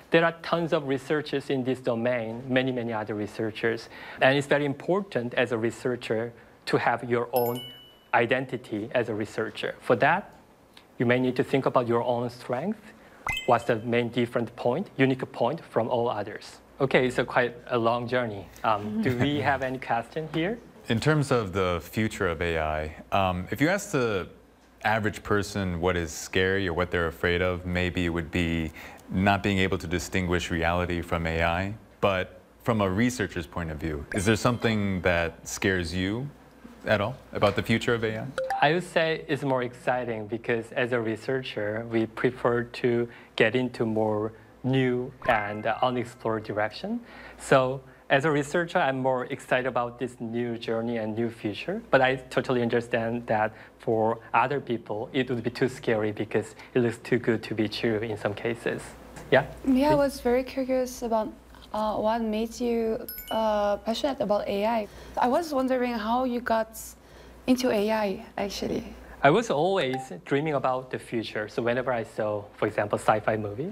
There are tons of researchers in this domain, many, many other researchers. And it's very important as a researcher to have your own identity as a researcher. For that, you may need to think about your own strength. What's the main different point, unique point from all others? Okay, it's quite a long journey. Do we have any question here? In terms of the future of AI, if you ask the average person what is scary or what they're afraid of, maybe it would be not being able to distinguish reality from AI. But from a researcher's point of view, is there something that scares you at all about the future of AI? I would say it's more exciting because as a researcher, we prefer to get into more new and unexplored direction. So as a researcher, I'm more excited about this new journey and new future. But I totally understand that for other people, it would be too scary because it looks too good to be true in some cases. Yeah? Yeah, I was very curious about what made you passionate about AI. I was wondering how you got into AI, actually. I was always dreaming about the future. So whenever I saw, for example, sci-fi movie,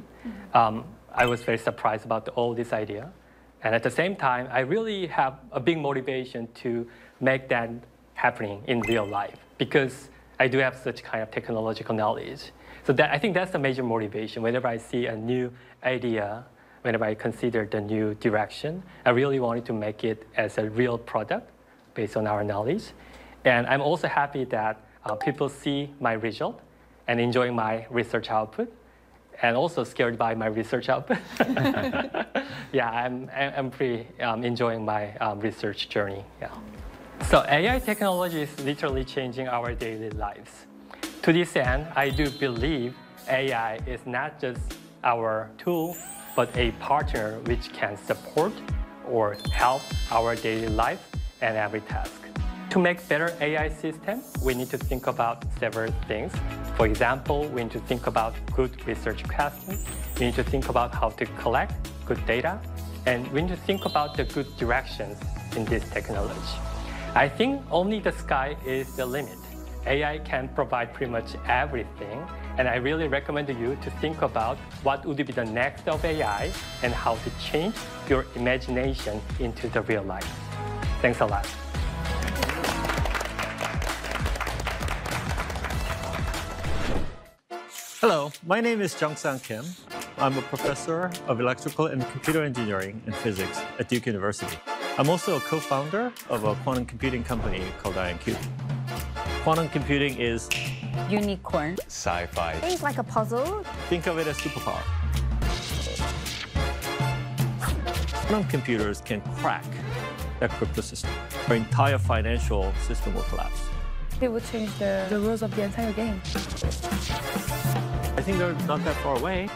I was very surprised about all this idea. And at the same time, I really have a big motivation to make that happening in real life because I do have such kind of technological knowledge. So I think that's the major motivation. Whenever I see a new idea, whenever I consider the new direction, I really wanted to make it as a real product based on our knowledge. And I'm also happy that people see my result and enjoying my research output, and also scared by my research output. Yeah, I'm pretty enjoying my research journey. Yeah. So AI technology is literally changing our daily lives. To this end, I do believe AI is not just our tool, but a partner which can support or help our daily life and every task. To make better AI system, we need to think about several things. For example, we need to think about good research questions. We need to think about how to collect good data. And we need to think about the good directions in this technology. I think only the sky is the limit. AI can provide pretty much everything. And I really recommend you to think about what would be the next of AI and how to change your imagination into the real life. Thanks a lot. Hello, my name is Jung-Sang Kim. I'm a professor of electrical and computer engineering and physics at Duke University. I'm also a co-founder of a quantum computing company called IonQ. Quantum computing is unicorn. Sci-fi. Things like a puzzle. Think of it as superpower. Quantum computers can crack that crypto system. Our entire financial system will collapse. It would change the rules of the entire game. I think they're not that far away.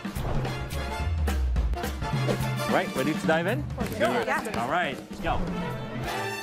Right, ready to dive in? Yeah. All right, let's go.